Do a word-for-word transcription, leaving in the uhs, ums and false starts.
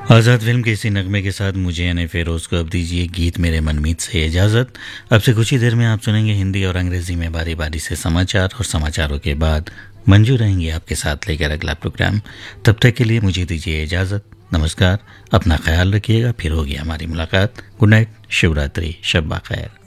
आज़ाद film के इसी नगमे के साथ मुझे यानी फेरोज़ को अब दीजिए गीत मेरे मनमीत से इजाज़त। अब से कुछ ही देर में आप सुनेंगे हिंदी और अंग्रेज़ी में बारी बारी से समाचार, और समाचारों के बाद मंजू रहेंगी आपके साथ लेकर अगला प्रोग्राम। तब तक के लिए मुझे दीजिए इजाज़त। नमस्कार, अपना ख्याल रखिएगा, फिर होगी हमारी मुलाकात। गुड नाइट, शिवरात्रि, शब खैर।